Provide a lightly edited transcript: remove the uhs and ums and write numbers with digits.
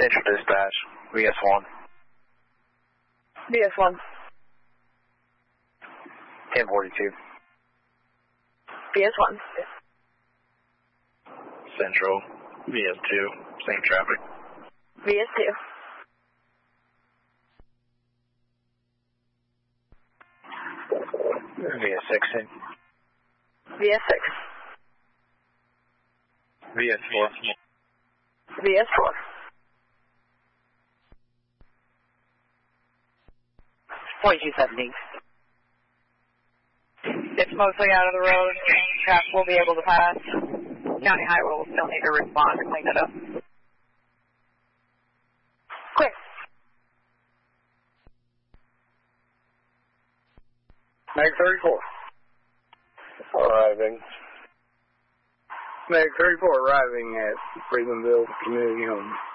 Central Dispatch, VS1. VS1. 1042. VS1. Central, VS2, same traffic. VS2. VS6. VS6. VS4. VS4. It's mostly out of the road. Traffic will be able to pass. County Highway will still need to respond to clean it up. Clear. Mag 34. Arriving. Mag 34 arriving at Freemanville Community Home.